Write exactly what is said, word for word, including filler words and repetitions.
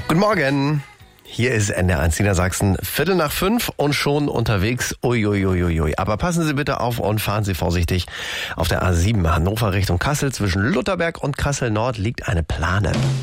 Guten Morgen. Hier ist N D R eins Niedersachsen, Viertel nach fünf und schon unterwegs. Uiuiuiui. Aber passen Sie bitte auf und fahren Sie vorsichtig. Auf der A sieben Hannover Richtung Kassel zwischen Lutherberg und Kassel Nord liegt eine Plane.